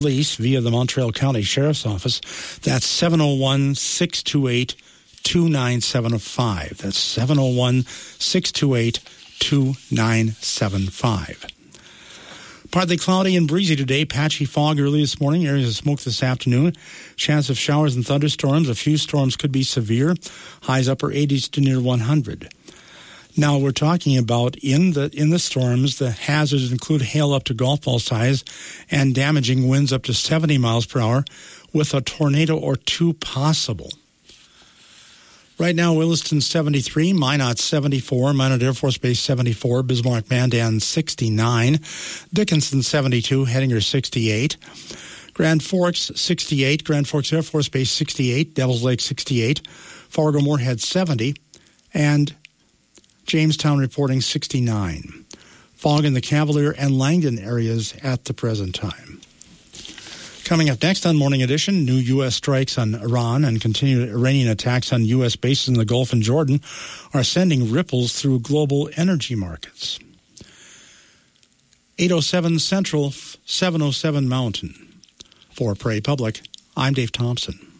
Police via the Montreal County Sheriff's Office. That's 701-628-2975. That's 701-628-2975. Partly cloudy and breezy today. Patchy fog early this morning. Areas of smoke this afternoon. Chance of showers and thunderstorms. A few storms could be severe. Highs upper 80s to near 100. Now we're talking about in the storms, the hazards include hail up to golf ball size and damaging winds up to 70 miles per hour with a tornado or two possible. Right now, Williston 73, Minot 74, Minot Air Force Base 74, Bismarck Mandan 69, Dickinson 72, Hettinger 68, Grand Forks 68, Grand Forks Air Force Base 68, Devils Lake 68, Fargo Moorhead 70, and Jamestown reporting 69. Fog in the Cavalier and Langdon areas at the present time. Coming up next on Morning Edition, new U.S. strikes on Iran and continued Iranian attacks on U.S. bases in the Gulf and Jordan are sending ripples through global energy markets. 807 Central, 707 Mountain. For Prairie Public, I'm Dave Thompson.